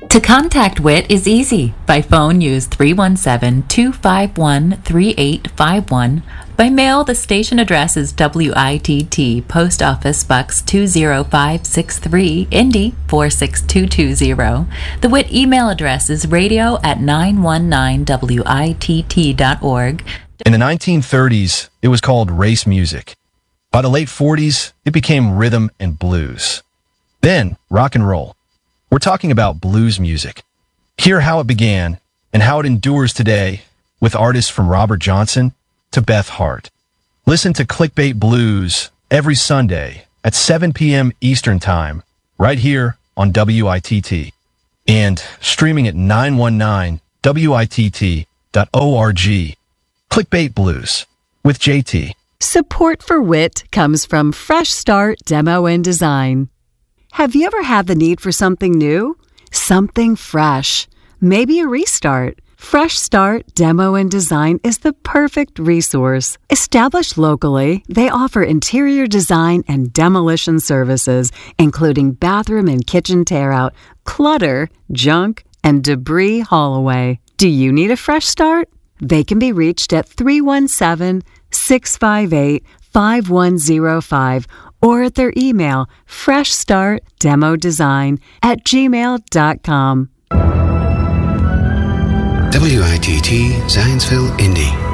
To contact WIT is easy. By phone, use 317-251-3851. By mail, the station address is WITT, Post Office Box 20563, Indy 46220. The WIT email address is radio@919witt.org. In the 1930s, it was called race music. By the late 40s, it became rhythm and blues. Then, rock and roll. We're talking about blues music. Hear how it began and how it endures today with artists from Robert Johnson to Beth Hart. Listen to Clickbait Blues every Sunday at 7 p.m. Eastern Time, right here on WITT, and streaming at 919witt.org. Clickbait Blues with JT. Support for WIT comes from Fresh Start Demo and Design. Have you ever had the need for something new? Something fresh? Maybe a restart? Fresh Start Demo and Design is the perfect resource. Established locally, they offer interior design and demolition services, including bathroom and kitchen tear-out, clutter, junk, and debris haul-away. Do you need a fresh start? They can be reached at 317-658-5105 or at their email, freshstartdemodesign@gmail.com. WITT Zanesville, Indy.